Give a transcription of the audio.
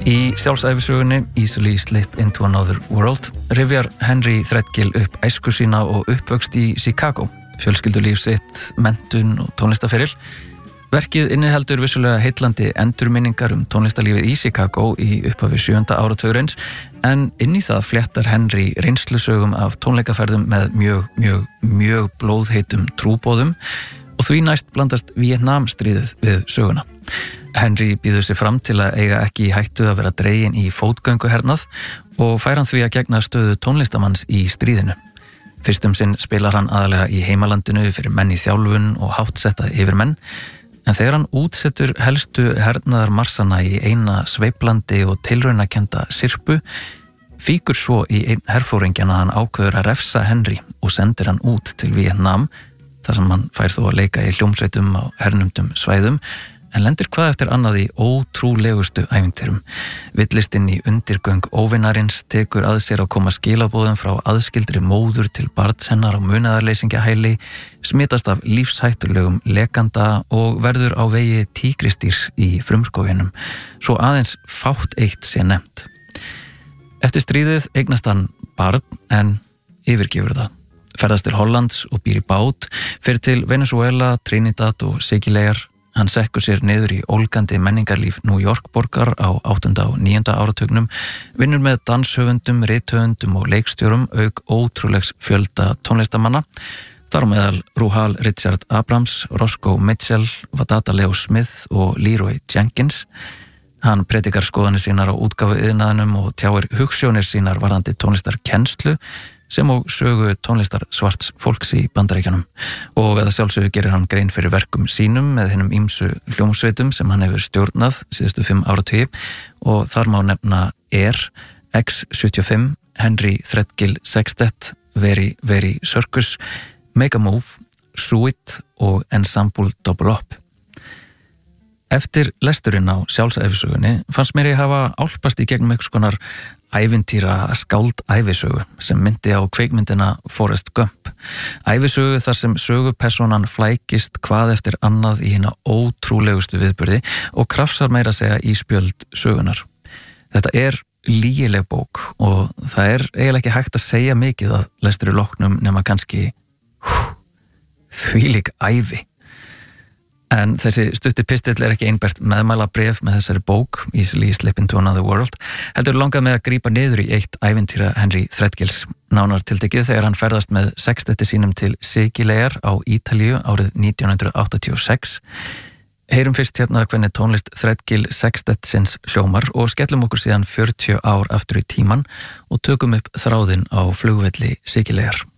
Í sjálfsæfisögunni Easily Slip into Another World rifjar Henry Threadgill upp æsku sína og uppvöxt í Chicago, fjölskyldulíf sitt, menntun og tónlistaferil. Verkið inniheldur vissulega heillandi endurminningar tónlistarlífið í Chicago í upphafi 7. áratugarins, en inn í það fléttar Henry reynslusögum af tónleikaferðum með mjög blóðheitum trúboðum og því næst blandast Víetnamstríðið við söguna. Henry býður sig fram til að eiga ekki í hættu að vera dreginn í fótgönguhernað og fær hann því að gegna stöðu tónlistamanns í stríðinu. Fyrstum sinn spilar hann aðalega í heimalandinu fyrir menn í þjálfun og háttsetta yfirmenn, en þegar hann útsetur helstu hernaðarmarsana í eina sveiplandi og tilraunakennda sirpu, fíkur svo í einn herfóringjan að hann ákveður að refsa Henry og sendir hann út til Víetnam, þar sem hann fær þó að leika í hljómsveitum á hernumdum svæðum, en lendir hvað eftir annað í ótrúlegustu ævintýrum. Villistinn í undirgöng óvinarins tekur að sér að koma skilaboðum frá aðskildri móður til barns hennar á munaðarleysingjahæli, smitast af lífshættulegum lekanda og verður á vegi tígristýrs í frumskóginum, svo aðeins fátt eitt sé nefnt. Eftir stríðið eignast hann barn en yfirgefur það. Ferðast til Hollands og býr í bát, fer til Venezuela, Trinidad og Sigileyjar. Hann sekkur sér niður í ólgandi menningarlíf New York borgar á 8. og 9. áratugnum, vinnur með danshöfundum, rithöfundum og leikstjórum auk ótrúlegs fjölda tónlistamanna, þar á meðal Ruhal Richard Abrams, Roscoe Mitchell, Wadada Leo Smith og Leroy Jenkins. Hann predikar skoðanir sínar á útgáfuiðnaðinum og tjáir hugsjónir sínar varðandi tónlistarkennslu, sem og sögu tónlistar svarts fólks í Bandaríkjunum, og að sjálfsögðu gerir hann grein fyrir verkum sínum með hinum ýmsu hljómsveitum sem hann hefur stjórnað síðustu 5 áratugi, og þar má nefna X75, Henry Threadgill Sextet, Very Circus, Make a Move, Suite og Ensemble Double Up. Eftir lesturinn á sjálfsæfisögunni fannst mér ég hafa álpast í gegnum einhvers konar ævintýra skáldævisögu sem myndi á kveikmyndina Forrest Gump. Ævisögu þar sem sögupersonan flækist hvað eftir annað í hina ótrúlegustu viðburði og krafsar meira að segja í spjöld sögunar. Þetta er lygileg bók og það er eiginlega ekki hægt að segja mikið að lestur í loknum nema kannski þvílík ævi. En þessi stutti pistill er ekki einbært meðmælabréf með þessari bók, Easily Slip into Another World, heldur langað með að grípa niður í eitt ævintýra Henry Threadgills, nánar tiltekið þegar hann ferðast með sextetti sínum til Sigileyjar á Ítalíu árið 1986. Heyrum fyrst hérna hvernig tónlist Threadgill sextettsins hljómar og skellum okkur síðan 40 ár aftur í tíman og tökum upp þráðinn á flugvelli Sigileyjar.